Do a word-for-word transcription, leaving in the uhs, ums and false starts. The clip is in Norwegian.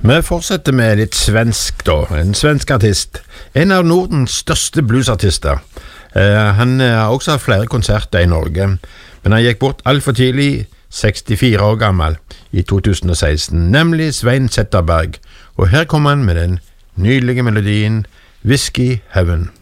Vi fortsetter med litt svensk da, en svensk artist, en av Nordens største bluesartister. Uh, han har også hatt flere konserter i Norge, men han gikk bort alt for tidlig, sekstifire år gammel, i to tusen og seksten, nemlig Svein Zetterberg, og her kommer han med den nydelige melodien Whiskey Heaven.